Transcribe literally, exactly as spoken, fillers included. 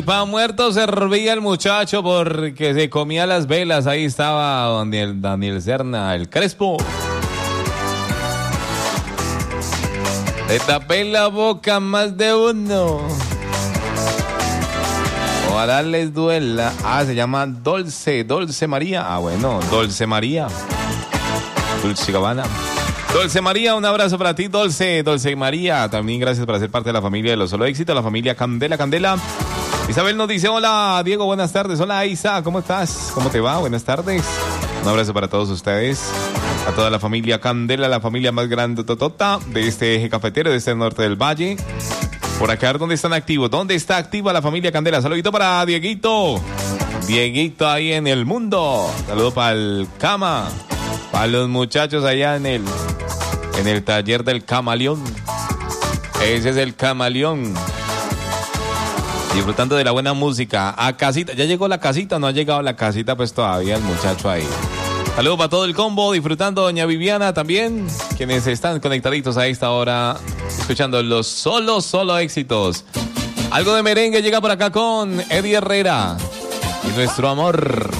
Pa' muerto servía el muchacho porque se comía las velas. Ahí estaba Daniel, Daniel Serna, el Crespo. Le tapé la boca más de uno. Ojalá les duela. Ah, se llama Dulce, Dulce María. Ah, bueno, Dulce María. Dulce Gabbana. Dulce María, un abrazo para ti, Dulce, Dulce María. También gracias por ser parte de la familia de Los Solo Éxito, la familia Candela, Candela. Isabel nos dice, hola, Diego, buenas tardes. Hola, Isa, ¿cómo estás? ¿Cómo te va? Buenas tardes. Un abrazo para todos ustedes. A toda la familia Candela, la familia más grande totota de este eje cafetero, de este norte del valle. Por acá, ¿dónde están activos? ¿Dónde está activa la familia Candela? Saludito para Dieguito. Dieguito ahí en el mundo. Saludo para el Cama. Para los muchachos allá en el, en el taller del Camaleón. Ese es el Camaleón. Disfrutando de la buena música. A casita. ¿Ya llegó la casita? ¿No ha llegado la casita? Pues todavía el muchacho ahí. Saludos para todo el combo. Disfrutando doña Viviana también. Quienes están conectaditos a esta hora. Escuchando los solo, solo éxitos. Algo de merengue llega por acá con Eddie Herrera. Y nuestro amor.